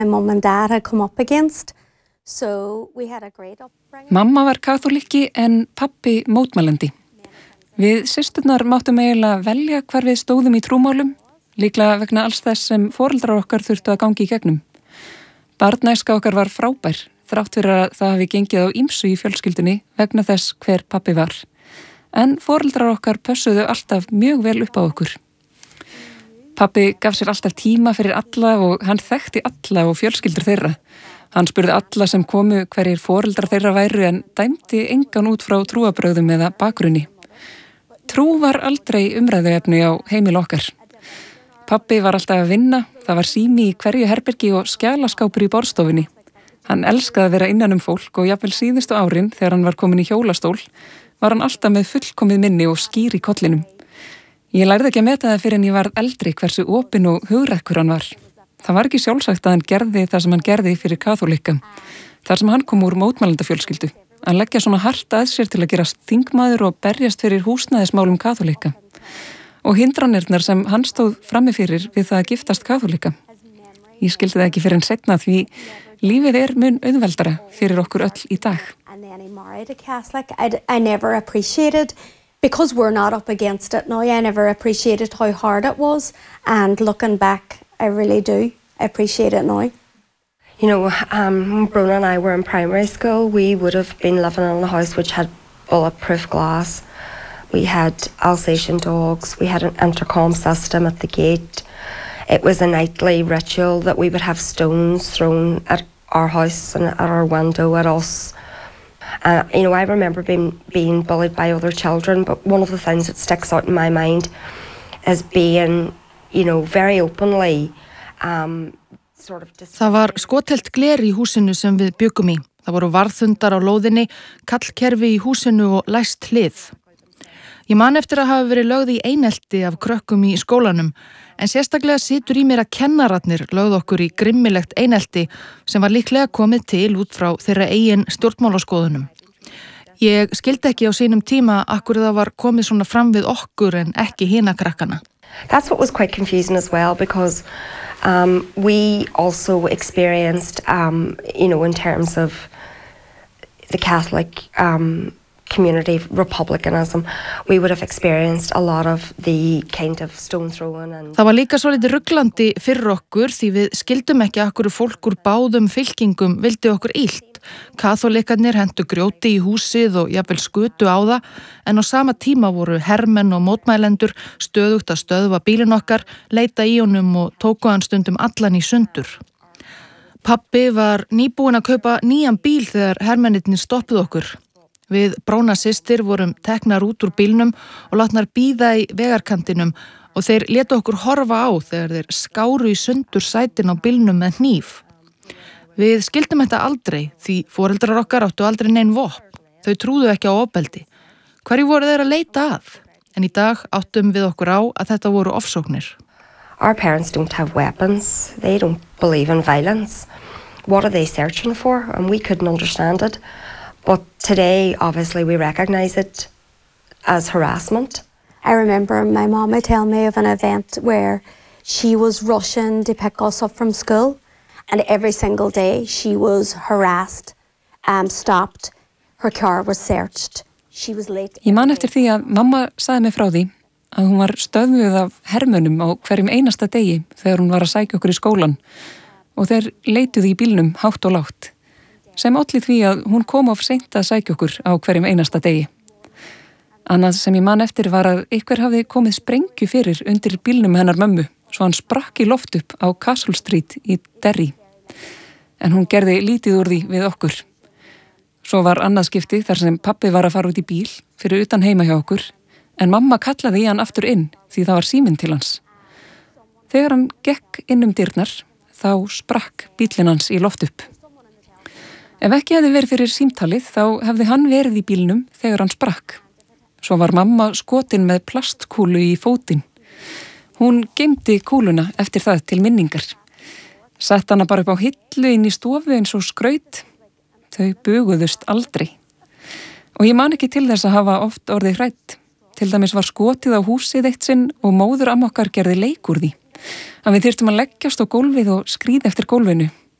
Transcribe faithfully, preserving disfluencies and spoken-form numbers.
Mum and dad had come up against. So we had a great upbringing. Mamma var kaþólikki en pappi mótmælandi. Við systurnar máttum eiginlega velja hvar við stóðum í trúmálum, líklega vegna alls þess sem foreldrar okkar þurftu að gangi í gegnum. Barnæska okkar var frábær, þrátt fyrir að það hafi gengið á ýmsu í fjölskyldunni vegna þess hver pappi var. En foreldrar okkar pössuðu alltaf mjög vel upp á okkur. Pappi gaf sér alltaf tíma fyrir alla og hann þekkti alla og fjölskyldur þeirra. Hann spurði alla sem komu hverjir foreldrar þeirra væru en dæmdi engan út frá trúabrögðum eða bakgrunni. Trú var aldrei umræðuefni á heimil okkar. Pappi var alltaf að vinna, það var sími í hverju herbergi og skjalaskápur í borðstofunni. Hann elskaði að vera innan um fólk og jafnvel síðustu árin þegar hann var komin í hjólastól var hann alltaf með fullkomið minni og skýr í kollinum. Ég lærði ekki að meta það fyrir en ég varð eldri hversu opinn og hugrekkur hann var. Það var ekki sjálfsagt að hann gerði það sem hann gerði fyrir kaþólikka, þar sem hann kom úr mótmælendafjölskyldu. Að leggja svona hart að sér til að gerast þingmaður og berjast fyrir húsnæðismálum kaþólikka. Og hindranirnar sem hann stóð frammi fyrir við það að giftast kaþólikka. Ég skildi það ekki fyrir en seinna því lífið er mun auðveldara fyrir okkur öll í dag. And then he married a Catholic. I, I never appreciated, because we're not up against it now, I never appreciated how hard it was. And looking back, I really do appreciate it now. You know, um, when Brona and I were in primary school, we would have been living in a house which had bulletproof glass. We had Alsatian dogs. We had an intercom system at the gate. It was a nightly ritual that we would have stones thrown at our house and at our window at us. Uh, you know, I remember being, being bullied by other children, but one of the things that sticks out in my mind is being, you know, very openly um, sort of... Það var skotelt gler í húsinu sem við byggum í. Það voru varðhundar á lóðinni, kallkerfi í húsinu og læst hlið. Ég man eftir að hafa verið lögð í einelti af krökkum í skólanum, en sérstaklega situr í mér að kennararnir lögð okkur í grimmilegt einelti sem var líklega komið til út frá þeirra eigin stjórnmálaskoðunum. Ég skildi ekki á sínum tíma akkur það var komið svona fram við okkur en ekki hina krakkana. That's what was quite confusing as well, because um, we also experienced, um, you know, in terms of the Catholic um, community, republicanism, we would have experienced a lot of the kind of stone throwing and... Það var líka svolítið ruglandi fyrir okkur því við skildum ekki akkur fólk úr báðum fylkingum vildi okkur illt. Kaþólikkarnir hentu grjóti í húsið og jafnvel skutu á það, en á sama tíma voru hermenn og mótmælendur stöðugt að stöðva bílinn okkar, leita í honum og tóku hann stundum allan í sundur. Pappi var nýbúinn að kaupa nýjan bíl þegar hermennirnir stoppuðu okkur. Við Bróna systir vorum teknar út úr bílnum og látnar bíða í vegarkantinum og þeir létu okkur horfa á þegar þeir skáru í sundur sætin á bílnum með hníf. Við skildum þetta aldrei því foreldrar okkar áttu aldrei nein vopn. Þau trúðu ekki á ofbeldi. Hverju voru þeir að leita að? En í dag áttum við okkur á að þetta voru ofsóknir. Our parents don't have weapons. They don't believe in violence. What are they searching for? And we couldn't understand it. But today, obviously, we recognise it as harassment. I remember my mama telling me of an event where she was rushing to pick us up from school, and every single day she was harassed, um, stopped, her car was searched. She was late. Ég man eftir því að mamma sagði mig frá því að hún var stöðvuð af hermönnum á hverjum einasta degi þegar hún var að sækja okkur í skólan og þeir leituðu í bílnum hátt og lágt. Sem olli því að hún kom of seint að sækja okkur á hverjum einasta degi. Annað sem ég man eftir var að einhver hafði komið sprengju fyrir undir bílnum hennar mömmu, svo hann sprakk í loft upp á Castle Street í Derry. En hún gerði lítið úr því við okkur. Svo var annað skipti þar sem pappi var að fara út í bíl fyrir utan heima hjá okkur, en mamma kallaði í hann aftur inn því það var síminn til hans. Þegar hann gekk inn um dyrnar, þá sprakk bílinn hans í loft upp. Ef ekki hefði verið fyrir símtalið, þá hefði hann verið í bílnum þegar hann sprakk. Svo var mamma skotin með plastkúlu í fótinn. Hún geymdi kúluna eftir það til minningar. Sett hana bara upp á hillu inn í stofu eins og skraut. Þau buguðust aldrei. Og ég man ekki til þess að hafa oft orðið hrædd. Til dæmis var skotið á húsið eitt sinn og móður amma okkar gerði leik úr því. Að við þyrftum að leggjast á gólfið og skríða eftir gólfinu